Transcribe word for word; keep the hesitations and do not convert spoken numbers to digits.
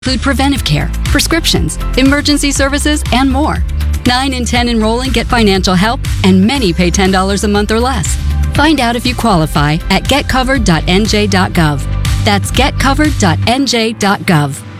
include preventive care, prescriptions, emergency services, and more. nine in ten enrolling get financial help, and many pay ten dollars a month or less. Find out if you qualify at get covered dot n j dot gov. That's get covered dot n j dot gov.